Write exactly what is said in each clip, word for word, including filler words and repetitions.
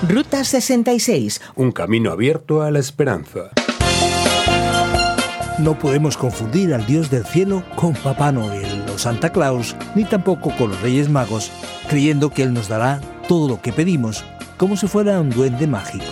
Ruta sesenta y seis. Un camino abierto a la esperanza. No podemos confundir al Dios del cielo con Papá Noel o Santa Claus, ni tampoco con los Reyes Magos, creyendo que Él nos dará todo lo que pedimos, como si fuera un duende mágico.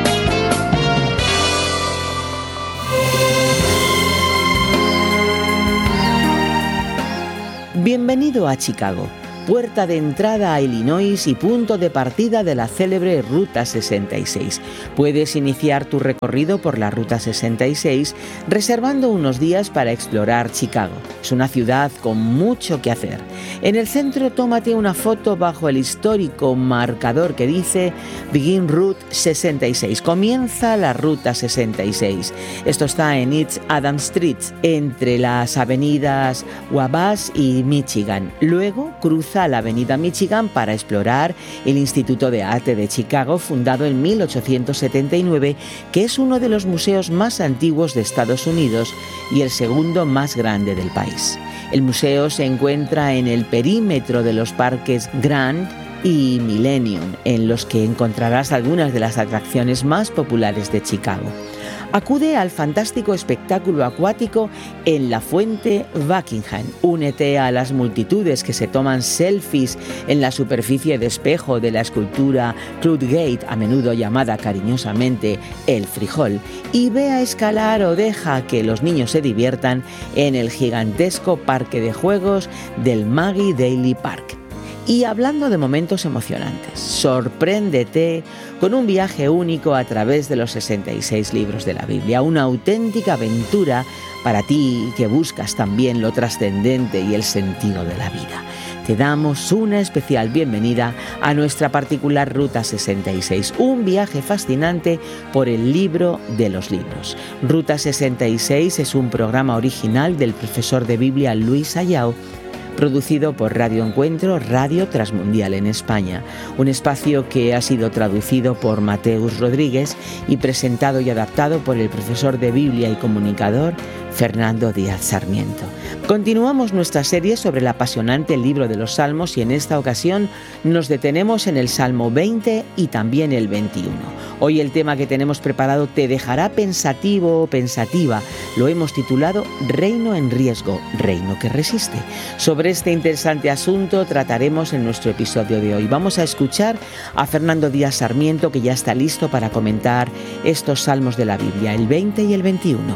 Bienvenido a Chicago, puerta de entrada a Illinois y punto de partida de la célebre Ruta sesenta y seis. Puedes iniciar tu recorrido por la Ruta sesenta y seis reservando unos días para explorar Chicago. Es una ciudad con mucho que hacer. En el centro, tómate una foto bajo el histórico marcador que dice Begin Route sesenta y seis. Comienza la Ruta sesenta y seis. Esto está en East Adams Street, entre las avenidas Wabash y Michigan. Luego cruza a la avenida Michigan para explorar el Instituto de Arte de Chicago, fundado en mil ochocientos setenta y nueve, que es uno de los museos más antiguos de Estados Unidos y el segundo más grande del país. El museo se encuentra en el perímetro de los parques Grand y Millennium, en los que encontrarás algunas de las atracciones más populares de Chicago. Acude al fantástico espectáculo acuático en la Fuente Buckingham. Únete a las multitudes que se toman selfies en la superficie de espejo de la escultura Cloudgate, a menudo llamada cariñosamente el frijol, y ve a escalar o deja que los niños se diviertan en el gigantesco parque de juegos del Maggie Daly Park. Y hablando de momentos emocionantes, sorpréndete con un viaje único a través de los sesenta y seis libros de la Biblia, una auténtica aventura para ti que buscas también lo trascendente y el sentido de la vida. Te damos una especial bienvenida a nuestra particular Ruta sesenta y seis, un viaje fascinante por el libro de los libros. Ruta sesenta y seis es un programa original del profesor de Biblia Luis Ayao, producido por Radio Encuentro, Radio Transmundial en España, un espacio que ha sido traducido por Mateus Rodríguez y presentado y adaptado por el profesor de Biblia y comunicador Fernando Díaz Sarmiento. Continuamos nuestra serie sobre el apasionante libro de los Salmos y en esta ocasión nos detenemos en el Salmo veinte y también el veintiuno. Hoy el tema que tenemos preparado te dejará pensativo o pensativa. Lo hemos titulado Reino en riesgo, reino que resiste. Sobre este interesante asunto trataremos en nuestro episodio de hoy. Vamos a escuchar a Fernando Díaz Sarmiento, que ya está listo para comentar estos salmos de la Biblia, el veinte y el veintiuno.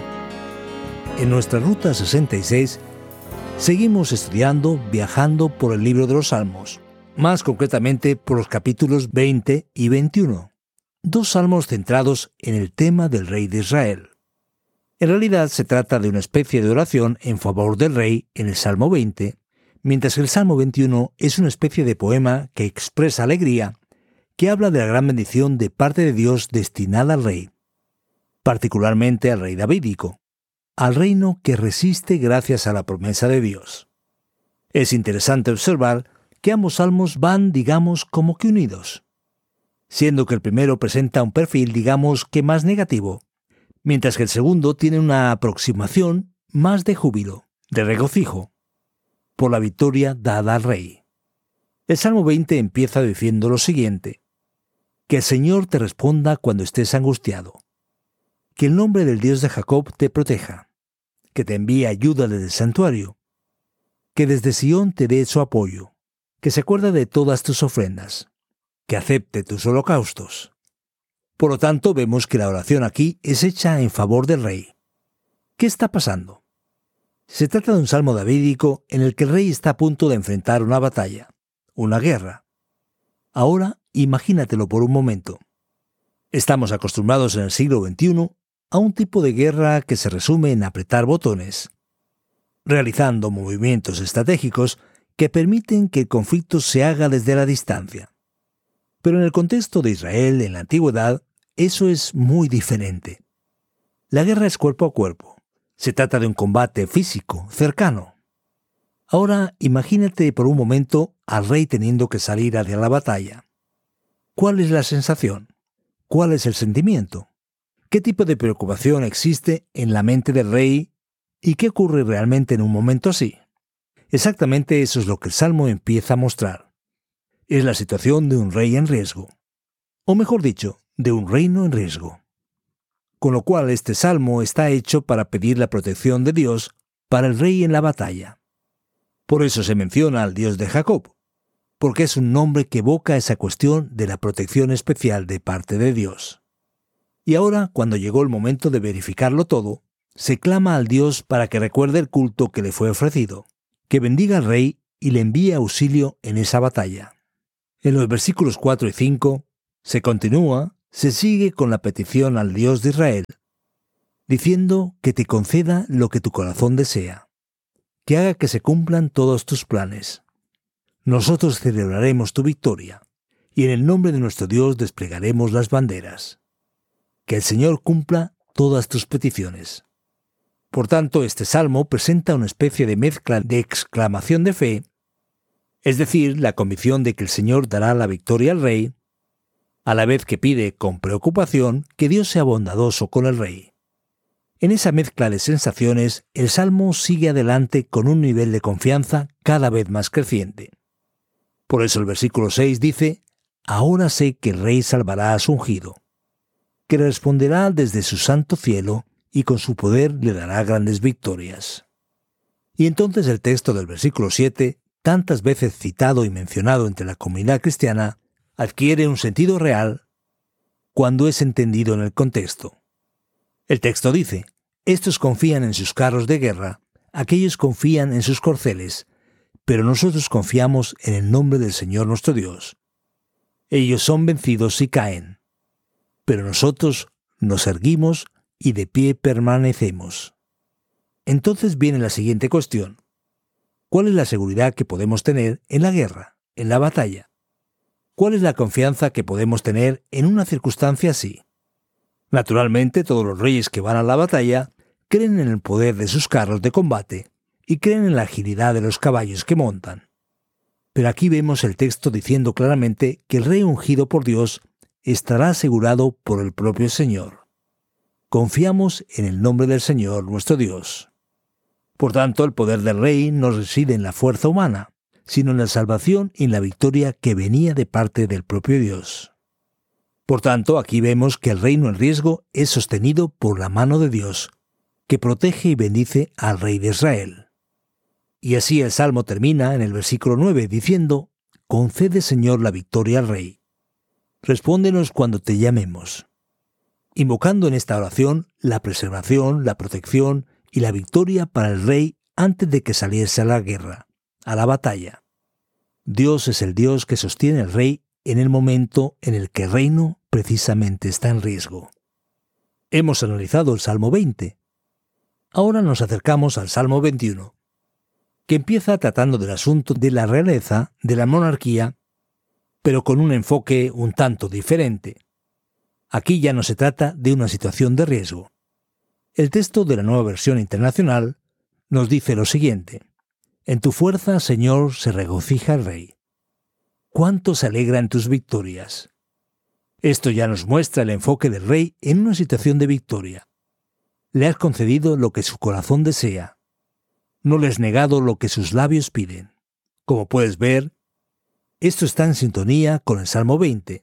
En nuestra Ruta sesenta y seis seguimos estudiando, viajando por el libro de los Salmos, más concretamente por los capítulos veinte y veintiuno, dos salmos centrados en el tema del rey de Israel. En realidad se trata de una especie de oración en favor del rey en el Salmo veinte, mientras que el Salmo veintiuno es una especie de poema que expresa alegría, que habla de la gran bendición de parte de Dios destinada al rey, particularmente al rey davídico, al reino que resiste gracias a la promesa de Dios. Es interesante observar que ambos salmos van, digamos, como que unidos, siendo que el primero presenta un perfil, digamos, que más negativo, mientras que el segundo tiene una aproximación más de júbilo, de regocijo, por la victoria dada al rey. El Salmo veinte empieza diciendo lo siguiente: que el Señor te responda cuando estés angustiado, que el nombre del Dios de Jacob te proteja, que te envíe ayuda desde el santuario, que desde Sión te dé su apoyo, que se acuerde de todas tus ofrendas, que acepte tus holocaustos. Por lo tanto, vemos que la oración aquí es hecha en favor del rey. ¿Qué está pasando? Se trata de un salmo davídico en el que el rey está a punto de enfrentar una batalla, una guerra. Ahora, imagínatelo por un momento. Estamos acostumbrados en el siglo veintiuno a un tipo de guerra que se resume en apretar botones, realizando movimientos estratégicos que permiten que el conflicto se haga desde la distancia. Pero en el contexto de Israel en la antigüedad, eso es muy diferente. La guerra es cuerpo a cuerpo. Se trata de un combate físico, cercano. Ahora imagínate por un momento al rey teniendo que salir hacia la batalla. ¿Cuál es la sensación? ¿Cuál es el sentimiento? ¿Qué tipo de preocupación existe en la mente del rey y qué ocurre realmente en un momento así? Exactamente eso es lo que el Salmo empieza a mostrar. Es la situación de un rey en riesgo. o mejor dicho, de un reino en riesgo. Con lo cual este salmo está hecho para pedir la protección de Dios para el rey en la batalla. Por eso se menciona al Dios de Jacob, porque es un nombre que evoca esa cuestión de la protección especial de parte de Dios. Y ahora, cuando llegó el momento de verificarlo todo, se clama al Dios para que recuerde el culto que le fue ofrecido, que bendiga al rey y le envíe auxilio en esa batalla. En los versículos cuatro y cinco se continúa, se sigue con la petición al Dios de Israel, diciendo que te conceda lo que tu corazón desea, que haga que se cumplan todos tus planes. Nosotros celebraremos tu victoria, y en el nombre de nuestro Dios desplegaremos las banderas. Que el Señor cumpla todas tus peticiones. Por tanto, este salmo presenta una especie de mezcla de exclamación de fe, es decir, la convicción de que el Señor dará la victoria al rey, a la vez que pide con preocupación que Dios sea bondadoso con el rey. En esa mezcla de sensaciones, el salmo sigue adelante con un nivel de confianza cada vez más creciente. Por eso el versículo seis dice: «Ahora sé que el rey salvará a su ungido, que responderá desde su santo cielo y con su poder le dará grandes victorias». Y entonces el texto del versículo siete, tantas veces citado y mencionado entre la comunidad cristiana, adquiere un sentido real cuando es entendido en el contexto. El texto dice: «Estos confían en sus carros de guerra, aquellos confían en sus corceles, pero nosotros confiamos en el nombre del Señor nuestro Dios. Ellos son vencidos y caen, pero nosotros nos erguimos y de pie permanecemos». Entonces viene la siguiente cuestión: ¿cuál es la seguridad que podemos tener en la guerra, en la batalla? ¿Cuál es la confianza que podemos tener en una circunstancia así? Naturalmente, todos los reyes que van a la batalla creen en el poder de sus carros de combate y creen en la agilidad de los caballos que montan. Pero aquí vemos el texto diciendo claramente que el rey ungido por Dios estará asegurado por el propio Señor. Confiamos en el nombre del Señor nuestro Dios. Por tanto, el poder del rey no reside en la fuerza humana, sino en la salvación y en la victoria que venía de parte del propio Dios. Por tanto, aquí vemos que el reino en riesgo es sostenido por la mano de Dios, que protege y bendice al rey de Israel. Y así el salmo termina en el versículo nueve diciendo: «Concede, Señor, la victoria al rey. Respóndenos cuando te llamemos», invocando en esta oración la preservación, la protección y la victoria para el rey antes de que saliese a la guerra, a la batalla. Dios es el Dios que sostiene al rey en el momento en el que el reino precisamente está en riesgo. Hemos analizado el Salmo veinte. Ahora nos acercamos al Salmo veintiuno, que empieza tratando del asunto de la realeza, de la monarquía, pero con un enfoque un tanto diferente. Aquí ya no se trata de una situación de riesgo. El texto de la Nueva Versión Internacional nos dice lo siguiente: «En tu fuerza, Señor, se regocija el rey. ¿Cuánto se alegra en tus victorias?». Esto ya nos muestra el enfoque del rey en una situación de victoria. Le has concedido lo que su corazón desea. No le has negado lo que sus labios piden. Como puedes ver, esto está en sintonía con el Salmo veinte.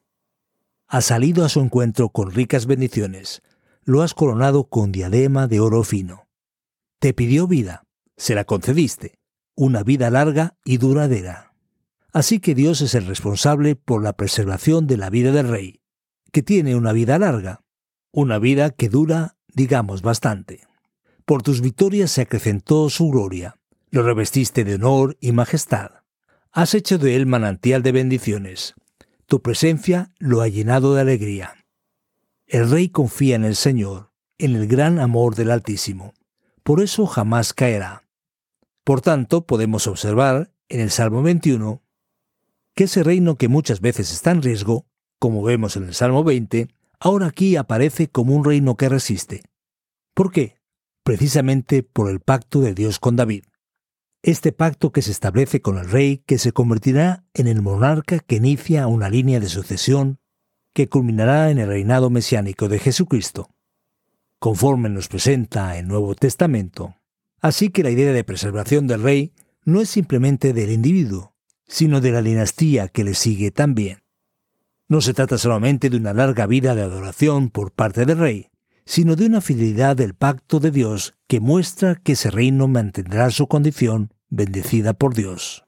Has salido a su encuentro con ricas bendiciones. Lo has coronado con diadema de oro fino. Te pidió vida, se la concediste, una vida larga y duradera. Así que Dios es el responsable por la preservación de la vida del rey, que tiene una vida larga, una vida que dura, digamos, bastante. Por tus victorias se acrecentó su gloria, lo revestiste de honor y majestad. Has hecho de él manantial de bendiciones. Tu presencia lo ha llenado de alegría. El rey confía en el Señor, en el gran amor del Altísimo. Por eso jamás caerá. Por tanto, podemos observar en el Salmo veintiuno que ese reino que muchas veces está en riesgo, como vemos en el Salmo veinte, ahora aquí aparece como un reino que resiste. ¿Por qué? Precisamente por el pacto de Dios con David. Este pacto que se establece con el rey que se convertirá en el monarca que inicia una línea de sucesión que culminará en el reinado mesiánico de Jesucristo, conforme nos presenta el Nuevo Testamento. Así que la idea de preservación del rey no es simplemente del individuo, sino de la dinastía que le sigue también. No se trata solamente de una larga vida de adoración por parte del rey, sino de una fidelidad del pacto de Dios que muestra que ese reino mantendrá su condición bendecida por Dios.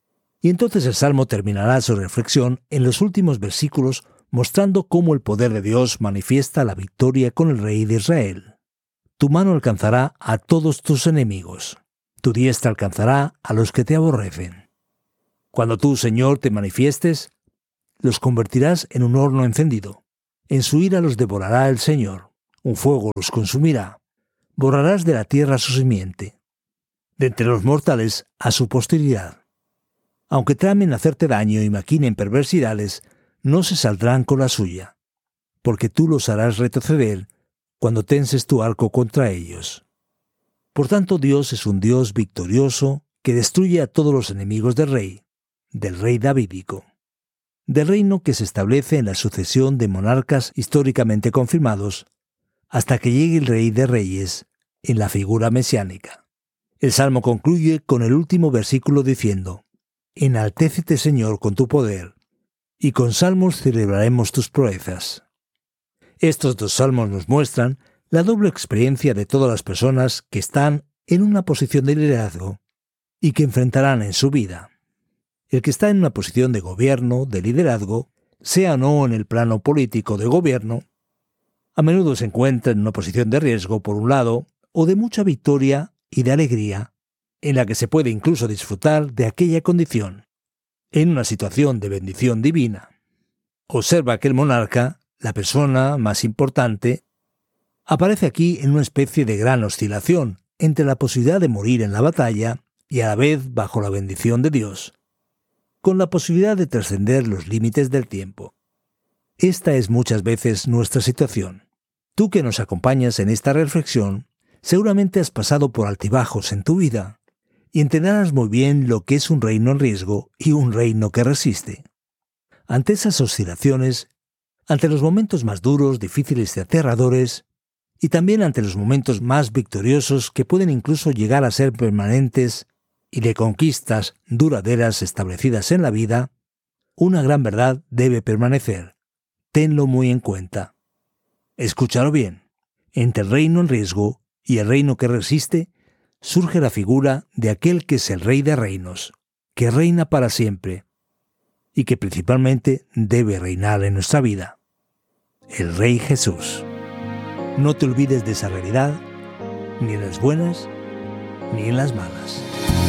Y entonces el Salmo terminará su reflexión en los últimos versículos mostrando cómo el poder de Dios manifiesta la victoria con el rey de Israel. Tu mano alcanzará a todos tus enemigos. Tu diestra alcanzará a los que te aborrecen. Cuando tú, Señor, te manifiestes, los convertirás en un horno encendido. En su ira los devorará el Señor. Un fuego los consumirá. Borrarás de la tierra su simiente. De entre los mortales a su posteridad. Aunque tramen hacerte daño y maquinen perversidades, no se saldrán con la suya, porque tú los harás retroceder cuando tenses tu arco contra ellos. Por tanto, Dios es un Dios victorioso que destruye a todos los enemigos del rey, del rey davídico, del reino que se establece en la sucesión de monarcas históricamente confirmados, hasta que llegue el Rey de Reyes en la figura mesiánica. El Salmo concluye con el último versículo diciendo: Enaltécete, Señor, con tu poder, y con salmos celebraremos tus proezas. Estos dos salmos nos muestran la doble experiencia de todas las personas que están en una posición de liderazgo y que enfrentarán en su vida. El que está en una posición de gobierno, de liderazgo, sea o no en el plano político de gobierno, a menudo se encuentra en una posición de riesgo, por un lado, o de mucha victoria y de alegría, en la que se puede incluso disfrutar de aquella condición, en una situación de bendición divina. Observa que el monarca, la persona más importante, aparece aquí en una especie de gran oscilación entre la posibilidad de morir en la batalla y a la vez bajo la bendición de Dios, con la posibilidad de trascender los límites del tiempo. Esta es muchas veces nuestra situación. Tú que nos acompañas en esta reflexión, seguramente has pasado por altibajos en tu vida y entenderás muy bien lo que es un reino en riesgo y un reino que resiste. Ante esas oscilaciones, ante los momentos más duros, difíciles y aterradores, y también ante los momentos más victoriosos que pueden incluso llegar a ser permanentes y de conquistas duraderas establecidas en la vida, una gran verdad debe permanecer. Tenlo muy en cuenta. Escúchalo bien. Entre el reino en riesgo y el reino que resiste, surge la figura de aquel que es el Rey de Reinos, que reina para siempre, y que principalmente debe reinar en nuestra vida. El Rey Jesús. No te olvides de esa realidad, ni en las buenas, ni en las malas.